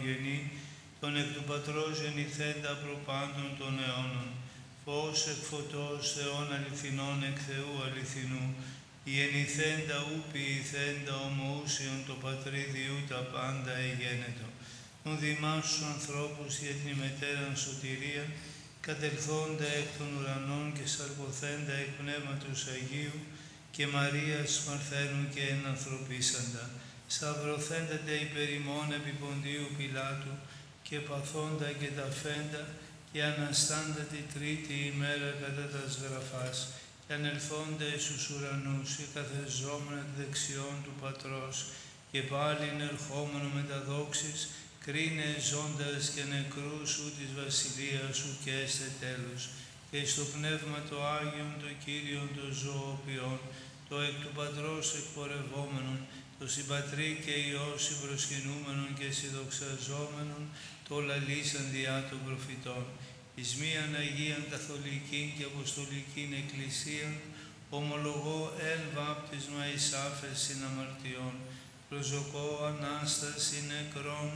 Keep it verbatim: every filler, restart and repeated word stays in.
μονογενή, τον εκ του Πατρός γεννηθέντα προπάντων των αιώνων, φως εκ φωτός Θεών αληθινών εκ Θεού αληθινού, γεννηθέντα ου ποιηθέντα ομοούσιον το Πατρίδιου τα πάντα εγένετο. Τον δημάς τους ανθρώπους για την μετέραν σωτηρία, κατελθόντα εκ των ουρανών και σαρκωθέντα εκ Πνεύματος Αγίου και Μαρίας Παρθένου και ενανθρωπίσαντα, σταυρωθέντα τε υπέρ ημών επί Ποντίου Πιλάτου και παθόντα και ταφέντα και αναστάντα τη τρίτη ημέρα κατά τας γραφάς και ανελθόντα εις τους ουρανούς και καθεζόμενα δεξιών του Πατρός και πάλιν ερχόμενο με τα δόξης, κρίνε ζώντας και νεκρούς σου της βασιλείας σου και έστε τέλους, και στο Πνεύμα το Άγιον, το Κύριον, το ζωοποιόν, το εκ του Πατρός εκπορευόμενον, το συμπατρί και Υιό συμπροσκυνούμενον και συνδοξαζόμενον, το λαλήσαν διά των προφητών, εις μίαν Αγίαν Καθολικήν και Αποστολικήν Εκκλησίαν, ομολογώ εν βάπτισμα εις άφεσιν αμαρτιών, προσδοκώ Ανάσταση νεκρών